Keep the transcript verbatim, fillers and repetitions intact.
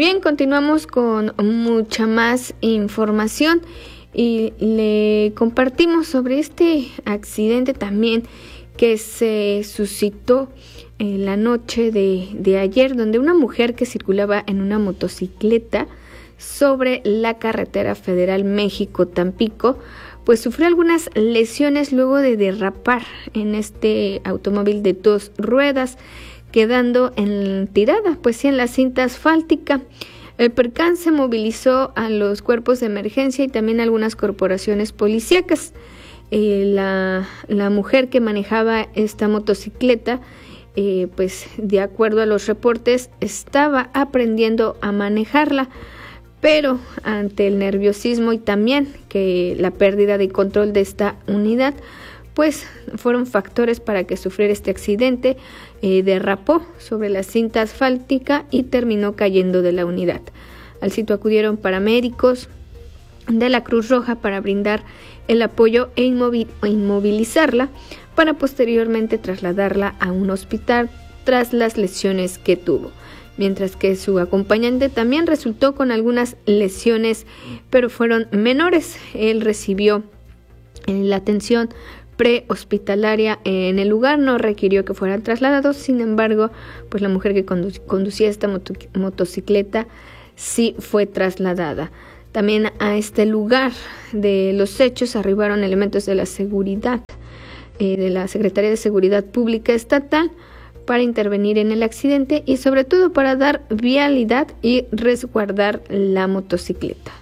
bien, continuamos con mucha más información y le compartimos sobre este accidente también que se suscitó en la noche de, de ayer, donde una mujer que circulaba en una motocicleta sobre la carretera federal México-Tampico, pues sufrió algunas lesiones luego de derrapar en este automóvil de dos ruedas, quedando en tirada, pues sí, en la cinta asfáltica. El percance movilizó a los cuerpos de emergencia y también a algunas corporaciones policíacas. Eh, la, la mujer que manejaba esta motocicleta, eh, pues de acuerdo a los reportes, estaba aprendiendo a manejarla, pero ante el nerviosismo y también que la pérdida de control de esta unidad, pues fueron factores para que sufriera este accidente. Eh, derrapó sobre la cinta asfáltica y terminó cayendo de la unidad. Al sitio acudieron paramédicos de la Cruz Roja para brindar el apoyo e inmovil- inmovilizarla para posteriormente trasladarla a un hospital tras las lesiones que tuvo, mientras que su acompañante también resultó con algunas lesiones, pero fueron menores. Él recibió eh, la atención prehospitalaria en el lugar, no requirió que fueran trasladados. Sin embargo, pues la mujer que condu- conducía esta moto- motocicleta sí fue trasladada. También a este lugar de los hechos arribaron elementos de la seguridad, eh, de la Secretaría de Seguridad Pública Estatal, para intervenir en el accidente y sobre todo para dar vialidad y resguardar la motocicleta.